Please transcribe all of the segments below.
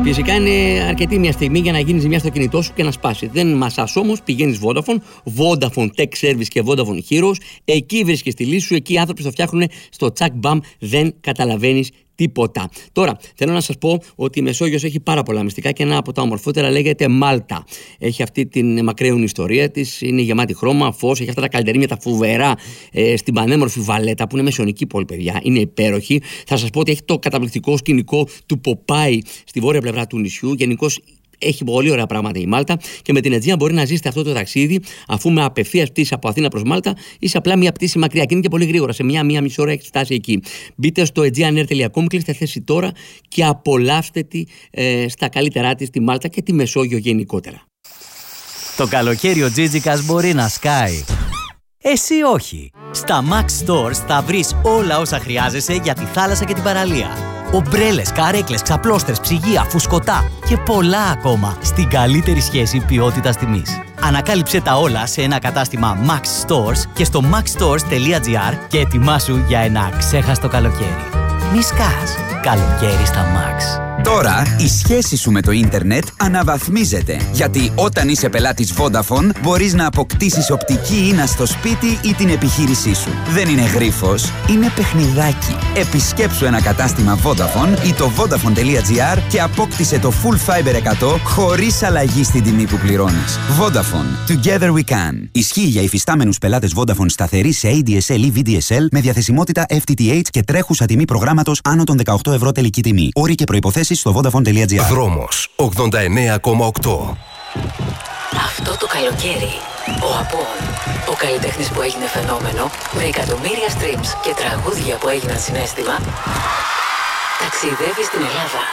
Φυσικά είναι αρκετή μια στιγμή για να γίνει ζημιά στο κινητό σου και να σπάσει. Δεν μασάς όμως, πηγαίνεις Vodafone Tech Service και Vodafone Heroes. Εκεί βρίσκεις τη λύση σου, εκεί οι άνθρωποι το φτιάχνουν στο τσακ μπαμ, δεν καταλαβαίνεις τίποτα. Τώρα, θέλω να σας πω ότι η Μεσόγειος έχει πάρα πολλά μυστικά και ένα από τα ομορφότερα λέγεται Μάλτα. Έχει αυτή την μακραίωνη ιστορία της, είναι γεμάτη χρώμα, φως, έχει αυτά τα καλντερίμια τα φοβερά στην πανέμορφη Βαλέτα που είναι μεσαιωνική πόλη, παιδιά. Είναι υπέροχη. Θα σας πω ότι έχει το καταπληκτικό σκηνικό του Ποπάι στη βόρεια πλευρά του νησιού. Γενικώς έχει πολύ ωραία πράγματα η Μάλτα και με την Αιτζία μπορεί να ζήσετε αυτό το ταξίδι, αφού με απευθείας πτήση από Αθήνα προς Μάλτα είσαι απλά μια πτήση μακριά και είναι και πολύ γρήγορα. Σε μία μισή ώρα έχεις φτάσει εκεί. Μπείτε στο aegeanair.com, κλείστε θέση τώρα και απολαύστε τη στα καλύτερά της τη Μάλτα και τη Μεσόγειο γενικότερα. Το καλοκαίρι ο Τζίτζικας μπορεί να σκάει. Εσύ όχι. Στα Max Stores θα βρεις όλα όσα χρειάζεσαι για τη θάλασσα και την παραλία. Ομπρέλες, καρέκλες, ξαπλώστρες, ψυγεία, φουσκωτά και πολλά ακόμα στην καλύτερη σχέση ποιότητας-τιμής. Ανακάλυψε τα όλα σε ένα κατάστημα Max Stores και στο maxstores.gr και ετοιμάσου για ένα αξέχαστο καλοκαίρι. Μη σκάς. Καλοκαίρι στα Max. Τώρα η σχέση σου με το ίντερνετ αναβαθμίζεται. Γιατί όταν είσαι πελάτης Vodafone μπορείς να αποκτήσεις οπτική ίνα στο σπίτι ή την επιχείρησή σου. Δεν είναι γρίφος, είναι παιχνιδάκι. Επισκέψου ένα κατάστημα Vodafone ή το vodafone.gr και απόκτησε το Full Fiber 100 χωρίς αλλαγή στην τιμή που πληρώνεις. Vodafone. Together we can. Ισχύει για υφιστάμενους πελάτες Vodafone σταθερή σε ADSL ή VDSL με διαθεσιμότητα FTTH και τρέχουσα τιμή προγράμματος άνω των 18 ευρώ τελική τιμή. Όροι και προϋποθέσεις στο vodafone.gr. Δρόμος 89,8. Αυτό το καλοκαίρι, ο Απόν, ο καλλιτέχνης που έγινε φαινόμενο, με εκατομμύρια streams και τραγούδια που έγιναν συναίσθημα, ταξιδεύει στην Ελλάδα.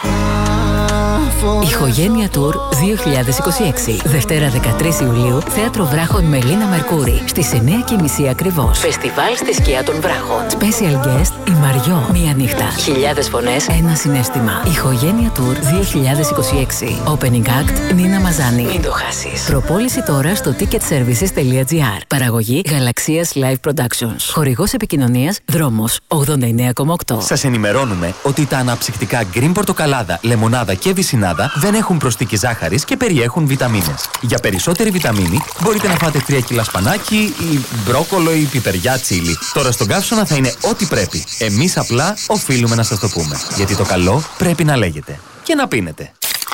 Ηχογένεια Tour 2026. Δευτέρα 13 Ιουλίου, Θέατρο Βράχων με Λίνα Μερκούρη. Στις 9:30 ακριβώς. Φεστιβάλ στη σκιά των Βράχων. Special guest η Μαριό. Μία νύχτα. Χιλιάδες φωνές, ένα συναίσθημα. Ηχογένεια Tour 2026. Opening act Νίνα Μαζάνη. Μην το χάσεις. Προπόληση τώρα στο ticketservices.gr. Παραγωγή Γαλαξίας Live Productions. Χορηγός επικοινωνίας Δρόμος 89,8. Σας ενημερώνουμε ότι τα αναψυκτικά Green Πορτοκαλάδα, Λεμονάδα και Βυσσινάδα δεν έχουν προσθήκη ζάχαρης και περιέχουν βιταμίνες. Για περισσότερη βιταμίνη μπορείτε να φάτε 3 κιλά σπανάκι ή μπρόκολο ή πιπεριά τσίλι. Τώρα στον καύσωνα θα είναι ό,τι πρέπει. Εμείς απλά οφείλουμε να σας το πούμε. Γιατί το καλό πρέπει να λέγεται. Και να πίνετε.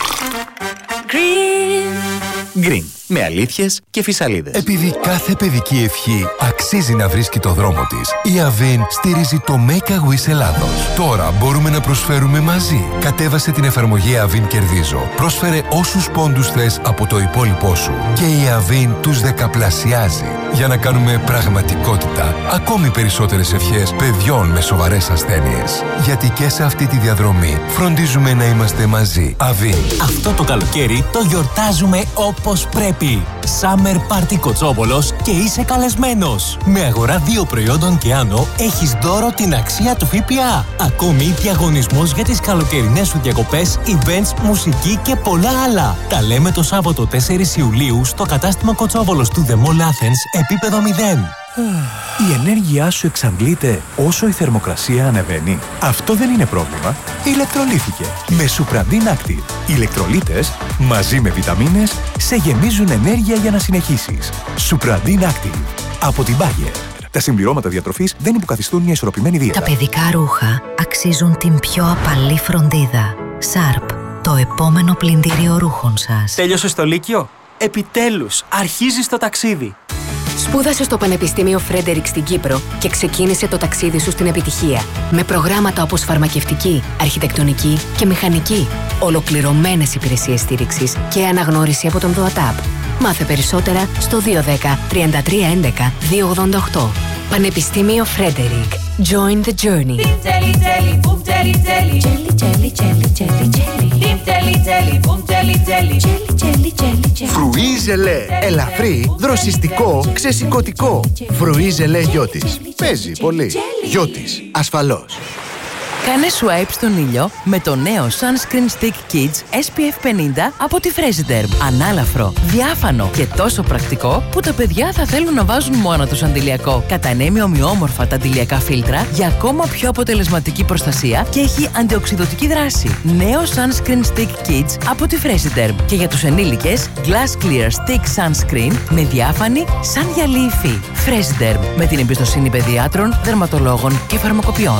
Green. Με αλήθειες και φυσαλίδες. Επειδή κάθε παιδική ευχή αξίζει να βρίσκει το δρόμο της, η Avin στηρίζει το Make a Wish Ελλάδος. Τώρα μπορούμε να προσφέρουμε μαζί. Κατέβασε την εφαρμογή Avin Κερδίζω. Πρόσφερε όσους πόντους θες από το υπόλοιπό σου. Και η Avin τους δεκαπλασιάζει. Για να κάνουμε πραγματικότητα ακόμη περισσότερες ευχές παιδιών με σοβαρές ασθένειες. Γιατί και σε αυτή τη διαδρομή φροντίζουμε να είμαστε μαζί. Avin. Αυτό το καλοκαίρι το γιορτάζουμε όπως πρέπει. Summer Party Κοτσόβολος και είσαι καλεσμένος. Με αγορά 2 προϊόντων και άνω έχεις δώρο την αξία του ΦΠΑ. Ακόμη διαγωνισμός για τις καλοκαιρινές σου διακοπές, events, μουσική και πολλά άλλα. Τα λέμε το Σάββατο 4 Ιουλίου στο κατάστημα Κοτσόβολος του The Mall Athens, επίπεδο 0. Η ενέργειά σου εξαντλείται όσο η θερμοκρασία ανεβαίνει. Αυτό δεν είναι πρόβλημα. Ηλεκτρολύθηκε με Supradin Active. Οι ηλεκτρολίτες μαζί με βιταμίνες σε γεμίζουν ενέργεια για να συνεχίσεις. Supradin Active από την Bayer. Τα συμπληρώματα διατροφής δεν υποκαθιστούν μια ισορροπημένη δίαιτα. Τα παιδικά ρούχα αξίζουν την πιο απαλή φροντίδα. Sharp, το επόμενο πλυντήριο ρούχων σας. Τέλειωσες το Λύκειο? Επιτέλους, αρχίζεις το ταξίδι. Σπούδασε στο Πανεπιστήμιο Φρέντερικ στην Κύπρο και ξεκίνησε το ταξίδι σου στην επιτυχία. Με προγράμματα όπως φαρμακευτική, αρχιτεκτονική και μηχανική. Ολοκληρωμένες υπηρεσίες στήριξης και αναγνώριση από τον ΔΟΑΤΑΠ. Μάθε περισσότερα στο 210 33 11 288. Πανεπιστήμιο Φρέντερικ. Join the journey. Φρουί ζελέ. Ελαφρύ, δροσιστικό, ξεσηκωτικό. Φρουί ζελέ Γιώτης. Παίζει πολύ. Γιώτης. Ασφαλώς. Κάνε swipe στον ήλιο με το νέο Sunscreen Stick Kids SPF 50 από τη Fresiderm. Ανάλαφρο, διάφανο και τόσο πρακτικό που τα παιδιά θα θέλουν να βάζουν μόνο τους αντιλιακό. Κατανέμει ομοιόμορφα τα αντιλιακά φίλτρα για ακόμα πιο αποτελεσματική προστασία και έχει αντιοξειδωτική δράση. Νέο Sunscreen Stick Kids από τη Fresiderm. Και για τους ενήλικες, Glass Clear Stick Sunscreen με διάφανη σαν γυαλί υφή. Fresiderm, με την εμπιστοσύνη παιδιάτρων, δερματολόγων και φαρμακοποιών.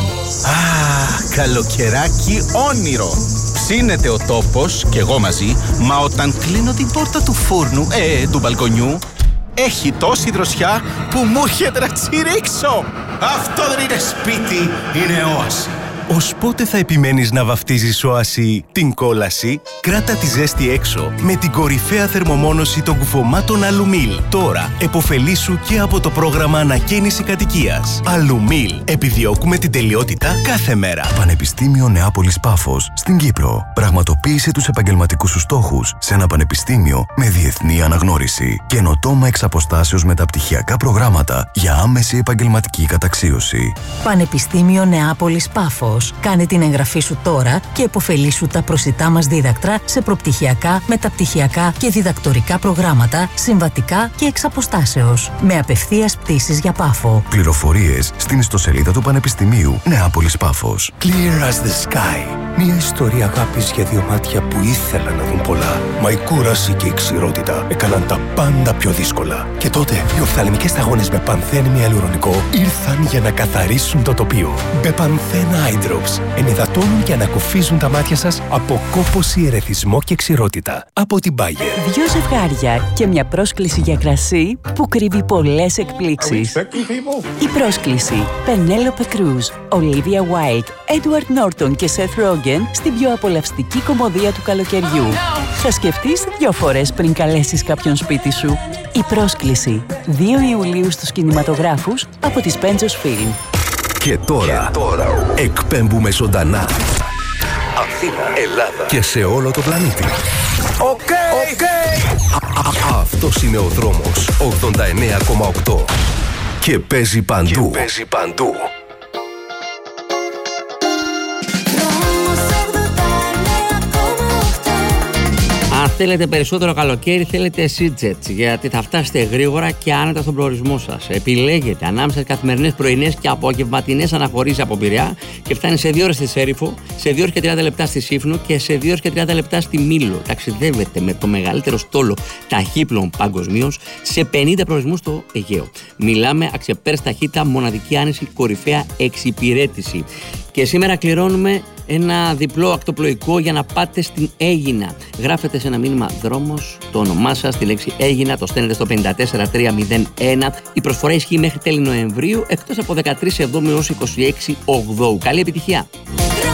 Καλοκαιράκι όνειρο. Ψήνεται ο τόπος και εγώ μαζί, μα όταν κλείνω την πόρτα του φούρνου, του μπαλκονιού, έχει τόση δροσιά που μου έρχεται να τσιρίξω. Αυτό δεν είναι σπίτι, είναι όαση. Ως πότε θα επιμένεις να βαφτίζεις όαση την κόλαση? Κράτα τη ζέστη έξω με την κορυφαία θερμομόνωση των κουφωμάτων Αλουμίλ. Τώρα εποφελήσου και από το πρόγραμμα ανακαίνιση κατοικίας. Αλουμίλ. Επιδιώκουμε την τελειότητα κάθε μέρα. Πανεπιστήμιο Νεάπολης Πάφος στην Κύπρο. Πραγματοποίησε τους επαγγελματικούς σου στόχους σε ένα πανεπιστήμιο με διεθνή αναγνώριση. Καινοτόμα εξ αποστάσεως μεταπτυχιακά προγράμματα για άμεση επαγγελματική καταξίωση. Πανεπιστήμιο Νεάπολης Πάφος. Κάνε την εγγραφή σου τώρα και εποφελήσου τα προσιτά μας δίδακτρα σε προπτυχιακά, μεταπτυχιακά και διδακτορικά προγράμματα, συμβατικά και εξ αποστάσεως. Με απευθείας πτήσεις για Πάφο. Πληροφορίες στην ιστοσελίδα του Πανεπιστημίου Νεάπολης Πάφος. Clear as the sky. Μια ιστορία αγάπης για δύο μάτια που ήθελαν να δουν πολλά. Μα η κούραση και η ξηρότητα έκαναν τα πάντα πιο δύσκολα. Και τότε οι οφθαλμικές σταγόνες με πανθένη ιαλουρονικό ήρθαν για να καθαρίσουν το τοπίο. Μπεπανθέν Eye Drops ενυδατώνουν και ανακουφίζουν τα μάτια σας από κόπωση, ερεθισμό και ξηρότητα. Από την Bayer. Δυο ζευγάρια και μια πρόσκληση για κρασί που κρύβει πολλές εκπλήξεις. Η πρόσκληση. Penelope Cruz, Olivia Wilde, Edward Norton και Seth Rogen στην πιο απολαυστική κομμωδία του καλοκαιριού. Θα σκεφτείς 2 φορές πριν καλέσεις κάποιον σπίτι σου. Η πρόσκληση. 2 Ιουλίου στους κινηματογράφους από τις Pentos Film. Και τώρα εκπέμπουμε ζωντανά Αθήνα, Ελλάδα και σε όλο το πλανήτη. Αυτός είναι ο δρόμος 89,8 και παίζει παντού. Αν θέλετε περισσότερο καλοκαίρι, θέλετε SeaJet, γιατί θα φτάσετε γρήγορα και άνετα στον προορισμό σας. Επιλέγετε ανάμεσα στις καθημερινές πρωινές και απογευματινές αναχωρήσεις από Πειραιά και φτάνει σε 2 ώρες στη Σέριφο, σε 2 ώρες και 30 λεπτά στη Σύφνο και σε 2 ώρες και 30 λεπτά στη Μήλο. Ταξιδεύετε με το μεγαλύτερο στόλο ταχύπλων παγκοσμίως σε 50 προορισμούς στο Αιγαίο. Μιλάμε αξεπέραστη ταχύτητα, μοναδική άνεση, κορυφαία εξυπηρέτηση. Και σήμερα κληρώνουμε ένα διπλό ακτοπλοϊκό για να πάτε στην Αίγινα. Γράφετε σε ένα μήνυμα δρόμος το όνομά σας, τη λέξη Αίγινα, το στέλνετε στο 54301. Η προσφορά ισχύει μέχρι τέλη Νοεμβρίου, εκτός από 13 Εβδόμου έως 26 Οκτώου. Καλή επιτυχία!